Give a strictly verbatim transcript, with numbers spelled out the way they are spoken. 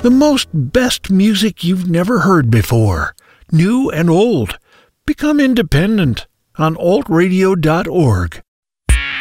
The most best music you've never heard before, new and old. Become independent on alt radio dot org.